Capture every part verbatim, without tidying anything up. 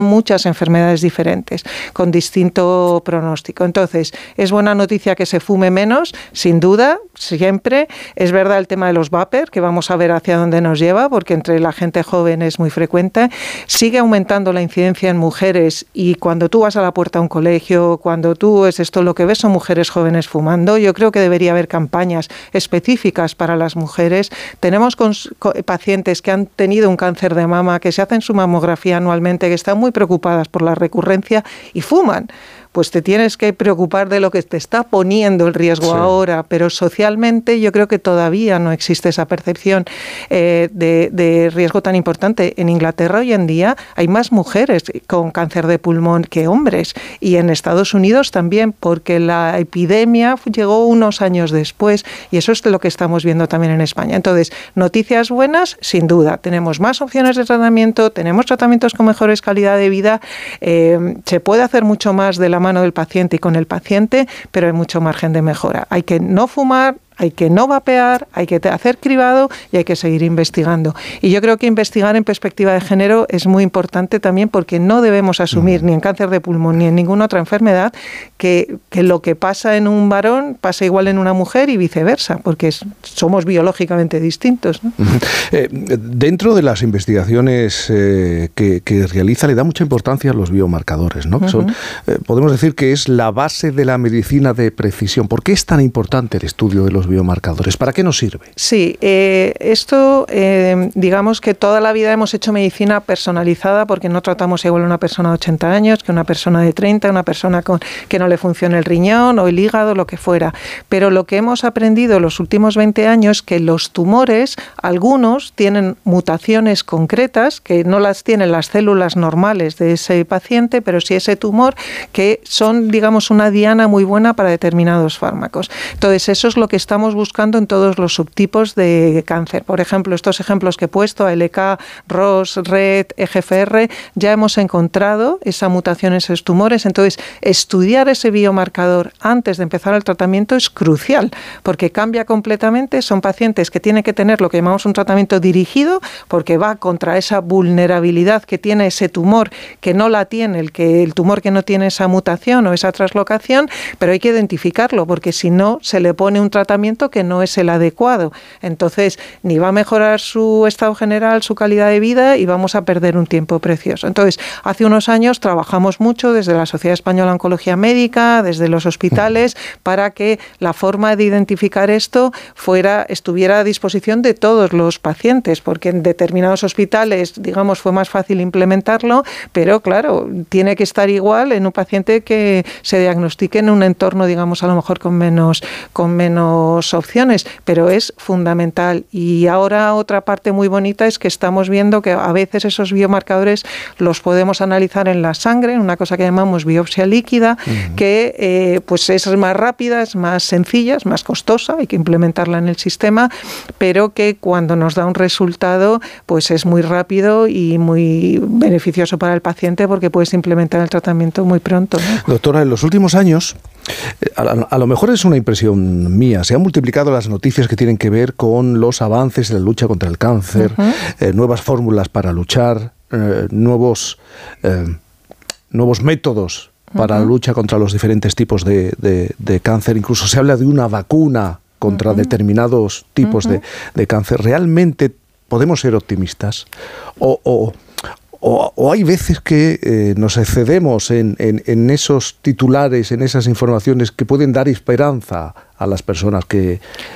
muchas enfermedades diferentes, con distinto pronóstico. Entonces, es buena noticia que se fume menos, sin duda, siempre. Es verdad el tema de los vapor, que vamos a ver hacia dónde nos lleva, porque entre la gente joven es muy frecuente. Sigue aumentando la incidencia en mujeres, y cuando tú vas a la puerta de un colegio, cuando tú es esto, lo que ves son mujeres jóvenes fumando. Yo creo que debería haber campañas específicas para las mujeres. Tenemos con, con, pacientes que han tenido un cáncer de mama, que se hacen su mamografía anualmente, que están muy preocupadas por la recurrencia y fuman. Pues te tienes que preocupar de lo que te está poniendo el riesgo sí. ahora, pero socialmente yo creo que todavía no existe esa percepción eh, de, de riesgo tan importante. En Inglaterra hoy en día hay más mujeres con cáncer de pulmón que hombres, y en Estados Unidos también, porque la epidemia llegó unos años después, y eso es lo que estamos viendo también en España. Entonces, noticias buenas, sin duda. Tenemos más opciones de tratamiento, tenemos tratamientos con mejores calidad de vida, eh, se puede hacer mucho más de la mano del paciente y con el paciente, pero hay mucho margen de mejora. Hay que no fumar, hay que no vapear, hay que hacer cribado y hay que seguir investigando. Y yo creo que investigar en perspectiva de género es muy importante también, porque no debemos asumir, ni en cáncer de pulmón ni en ninguna otra enfermedad, que, que lo que pasa en un varón pasa igual en una mujer y viceversa, porque es, somos biológicamente distintos, ¿no? Eh, dentro de las investigaciones eh, que, que realiza, le da mucha importancia a los biomarcadores, ¿no? Uh-huh. Son, eh, podemos decir que es la base de la medicina de precisión. ¿Por qué es tan importante el estudio de los biomarcadores? ¿Para qué nos sirve? Sí, eh, esto, eh, digamos que toda la vida hemos hecho medicina personalizada, porque no tratamos igual a una persona de ochenta años que una persona de treinta, una persona con, que no le funcione el riñón o el hígado, lo que fuera. Pero lo que hemos aprendido en los últimos veinte años, que los tumores, algunos tienen mutaciones concretas, que no las tienen las células normales de ese paciente, pero sí ese tumor, que son, digamos, una diana muy buena para determinados fármacos. Entonces, eso es lo que estamos buscando en todos los subtipos de cáncer. Por ejemplo, estos ejemplos que he puesto, A L K, R O S, R E T, E G F R, ya hemos encontrado esa mutación en esos tumores. Entonces, estudiar ese biomarcador antes de empezar el tratamiento es crucial, porque cambia completamente. Son pacientes que tienen que tener lo que llamamos un tratamiento dirigido, porque va contra esa vulnerabilidad que tiene ese tumor, que no la tiene el, que, el tumor que no tiene esa mutación o esa translocación, pero hay que identificarlo, porque si no, se le pone un tratamiento que no es el adecuado. Entonces, ni va a mejorar su estado general, su calidad de vida, y vamos a perder un tiempo precioso. Entonces, hace unos años trabajamos mucho desde la Sociedad Española de Oncología Médica, desde los hospitales, para que la forma de identificar esto fuera, estuviera a disposición de todos los pacientes, porque en determinados hospitales, digamos, fue más fácil implementarlo, pero claro, tiene que estar igual en un paciente que se diagnostique en un entorno, digamos, a lo mejor con menos, con menos opciones, pero es fundamental. Y ahora otra parte muy bonita es que estamos viendo que a veces esos biomarcadores los podemos analizar en la sangre, en una cosa que llamamos biopsia líquida, uh-huh. que eh, pues es más rápida, es más sencilla, es más costosa, hay que implementarla en el sistema, pero que cuando nos da un resultado pues es muy rápido y muy beneficioso para el paciente, porque puedes implementar el tratamiento muy pronto, ¿no? Doctora, en los últimos años, a, a, a lo mejor es una impresión mía, se han multiplicado las noticias que tienen que ver con los avances en la lucha contra el cáncer, uh-huh. eh, nuevas fórmulas para luchar, eh, nuevos, eh, nuevos métodos para uh-huh. la lucha contra los diferentes tipos de, de, de cáncer. Incluso se habla de una vacuna contra uh-huh. determinados tipos uh-huh. de, de cáncer. ¿Realmente podemos ser optimistas? ¿O, o, o, o hay veces que eh, nos excedemos en, en, en esos titulares, en esas informaciones que pueden dar esperanza a las personas que,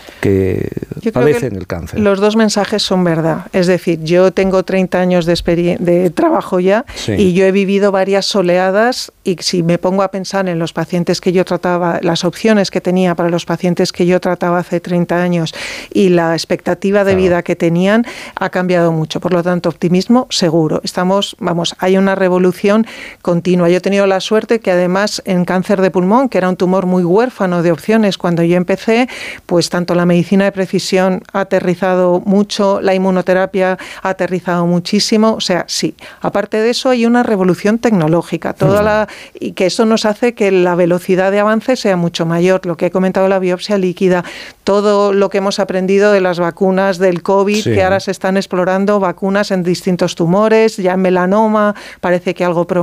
que padecen que el cáncer? Los dos mensajes son verdad. Es decir, yo tengo treinta años de, experien- de trabajo ya, sí. y yo he vivido varias oleadas, y si me pongo a pensar en los pacientes que yo trataba, las opciones que tenía para los pacientes que yo trataba hace treinta años y la expectativa de claro. vida que tenían, ha cambiado mucho. Por lo tanto, optimismo seguro. Estamos, vamos, hay una revolución continua. Yo he tenido la suerte que además en cáncer de pulmón, que era un tumor muy huérfano de opciones cuando yo empecé, pues tanto la medicina de precisión ha aterrizado mucho, la inmunoterapia ha aterrizado muchísimo, o sea, sí. Aparte de eso, hay una revolución tecnológica, toda uh-huh. la, y que eso nos hace que la velocidad de avance sea mucho mayor. Lo que he comentado, la biopsia líquida, todo lo que hemos aprendido de las vacunas del COVID, sí. que ahora se están explorando vacunas en distintos tumores, ya en melanoma, parece que algo